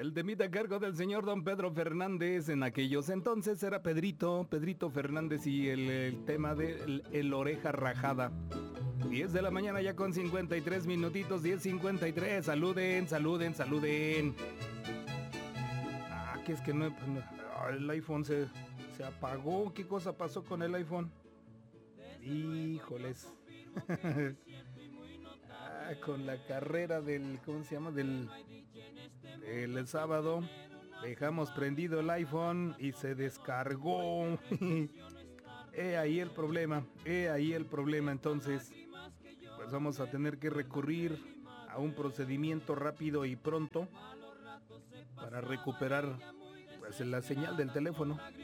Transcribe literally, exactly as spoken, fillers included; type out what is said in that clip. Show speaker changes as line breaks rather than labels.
El temita a cargo del señor don Pedro Fernández. En aquellos entonces era Pedrito, Pedrito Fernández y el, el tema de el, el oreja rajada. diez de la mañana ya con cincuenta y tres minutitos, diez cincuenta y tres. Saluden, saluden, saluden. Ah, que es que no, no el iPhone se, se apagó. ¿Qué cosa pasó con el iPhone? Híjoles. Ah, con la carrera del, ¿cómo se llama? Del, del sábado. Dejamos prendido el iPhone y se descargó. He ahí el problema, he ahí el problema. Entonces, pues vamos a tener que recurrir a un procedimiento rápido y pronto para recuperar pues la señal del teléfono.